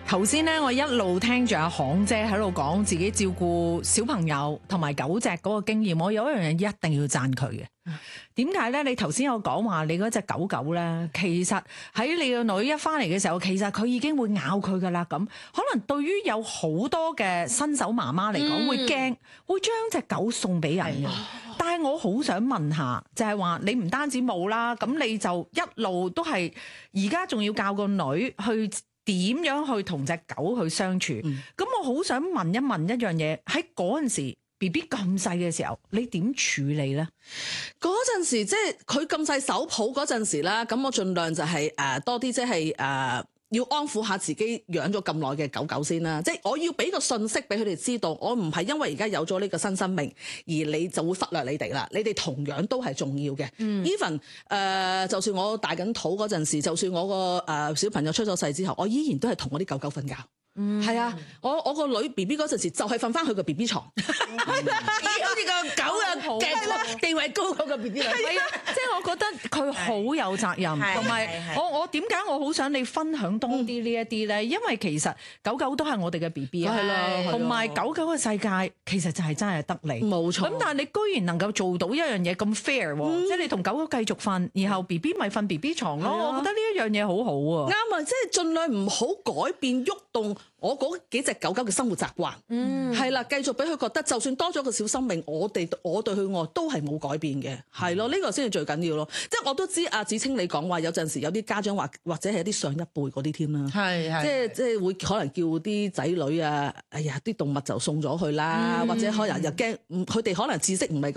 頭先咧，我一路聽住阿行姐喺度講自己照顧小朋友同埋狗隻嗰個經驗，我有一樣嘢一定要讚佢嘅。點解咧？你頭先有講話你嗰隻狗狗咧，其實喺你個女一翻嚟嘅時候，其實佢已經會咬佢噶啦。咁可能對於有好多嘅新手媽媽嚟講，會驚，會將隻狗送俾人嘅。但係我好想問下，就係話你唔單止冇啦，咁你就一路都係而家仲要教個女去點樣去同隻狗去相處。咁我好想問一問一樣嘢，喺嗰陣時 BB 咁細嘅時候，你點處理咧？ 嗰陣時即係佢咁細手抱嗰陣時啦，咁我盡量就係多啲即係要安撫下自己養咗咁耐嘅狗狗先啦。即係我要俾個信息俾佢哋知道，我唔係因為而家有咗呢個新生命而你就會忽略你哋啦。你哋同樣都係重要嘅。Even 就算我大緊肚嗰陣時，就算我個小朋友出咗世之後，我依然都係同我啲狗狗瞓覺。係啊，我個女 B B 嗰陣時就係瞓翻去個 B B 床，好似個狗嘅地位高過個 B B 女。 係啊，即係我覺得佢好有責任，同埋我點解我好想你分享多啲呢一啲咧？因為其實狗狗都係我哋嘅 B B 啊， 係啦， 同埋狗狗嘅世界其實就係真係得你， 冇錯。 咁但係你居然能夠做到一樣嘢咁 fair 喎，即係你同狗狗繼續瞓，然後 B B 咪瞓 B B 床咯。我覺得呢一樣嘢好好啊。 啱啊，即係盡量唔好改變喐動我嗰幾隻狗狗嘅生活習慣，係啦，繼續俾佢覺得，就算多咗個小生命，我對佢愛都係冇改變嘅，係咯，呢個先係最緊要咯。即係我都知阿芷菁你講話有陣時有啲家長或者係一啲上一輩嗰啲添啦，即係會可能叫啲仔女啊，哎呀啲動物就送咗佢啦，或者可能又驚佢哋可能知識唔係咁